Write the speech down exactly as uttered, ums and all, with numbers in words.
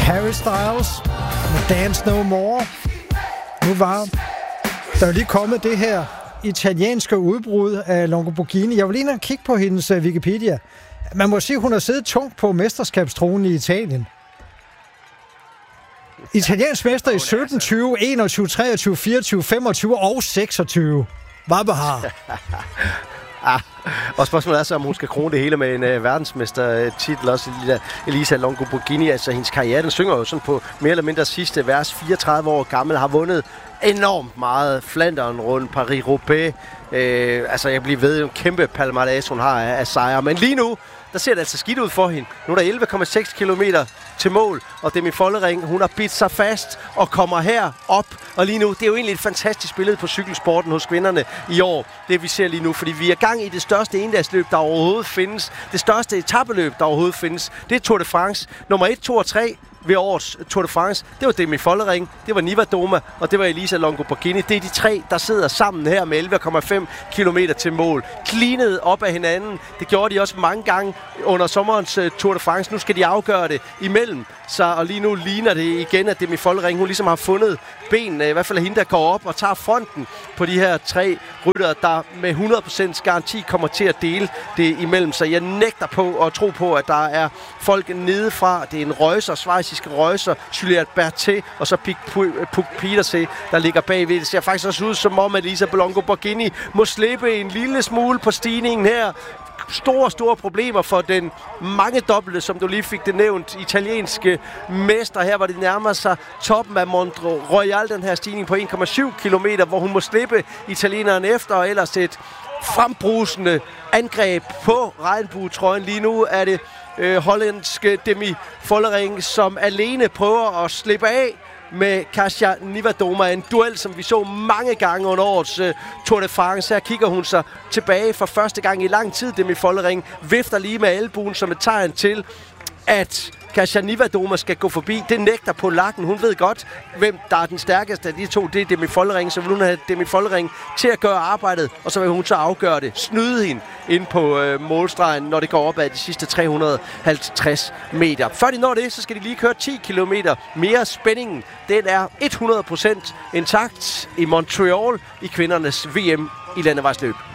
Harry Styles med Dance No More. Nu var der lige kommet det her italienske udbrud af Longoborghini. Jeg vil lige kigge på hendes uh, Wikipedia. Man må sige, hun har siddet tungt på mesterskabstronen i Italien. Italiensk mester i sytten, tyve, enogtyve, treogtyve, fireogtyve, femogtyve og seksogtyve. Hvad behar? Ah, og spørgsmålet er så, om hun skal krone det hele med en uh, verdensmestertitel, også Elisa Longoborghini. Altså, hendes karriere, den synger jo sådan på mere eller mindre sidste vers. fireogtredive år gammel, har vundet enormt meget. Flandern rundt, Paris-Roubaix. Øh, altså, jeg bliver ved en kæmpe palmarès, hun har af, af sejre. Men lige nu, der ser det altså skidt ud for hende. Nu er der elleve komma seks kilometer til mål, og Demi Follering, hun har bidt sig fast og kommer her op. Og lige nu, det er jo egentlig et fantastisk billede på cykelsporten hos kvinderne i år, det vi ser lige nu, fordi vi er gang i det største endagsløb, der overhovedet findes. Det største etapeløb, der overhovedet findes. Det er Tour de France. Nummer et, to og tre ved årets Tour de France, det var Demi Follering, det var Niva Doma, og det var Elisa Longoborghini. Det er de tre, der sidder sammen her med elleve komma fem kilometer til mål. Cleanet op af hinanden. Det gjorde de også mange gange under sommerens uh, Tour de France. Nu skal de afgøre det imellem sig, og lige nu ligner det igen, at Demi Follering, hun ligesom har fundet benene, i hvert fald hende, der går op og tager fronten på de her tre ryttere, der med hundrede procent garanti kommer til at dele det imellem sig. Jeg nægter på at tro på, at der er folk nedefra. Det er en røjser, schweiziske røjser, Juliette Berthet og så Puk Pieterse, der ligger bagved. Det ser faktisk også ud som om, at Elisa Longoborghini må slippe en lille smule på stigningen her. Store, store problemer for den mange dobbelte, som du lige fik det nævnt, italienske mester. Her var det nærmere sig toppen af Mont Royal, den her stigning på en komma syv kilometer, hvor hun må slippe italieneren efter, og ellers et frembrusende angreb på regnbuetrøjen. Lige nu er det øh, hollandske Demi Follering, som alene prøver at slippe af med Kasia Niva-Doma. En duel, som vi så mange gange under årets uh, Tour de France. Her kigger hun sig tilbage for første gang i lang tid. Demi Follering vifter lige med albuen som et tegn til, at Kasia Niva-Doma skal gå forbi. Det nægter på lakken. Hun ved godt, hvem der er den stærkeste af de to. Det er Demi Follering. Så vil hun have Demi Follering til at gøre arbejdet, og så vil hun så afgøre det. Snyde hende ind på øh, målstregen, når det går op ad de sidste tre hundrede og halvtreds meter. Før de når det, så skal de lige køre ti kilometer mere. Spændingen, den er hundrede procent intakt i Montreal i kvindernes V M i landevejsløb.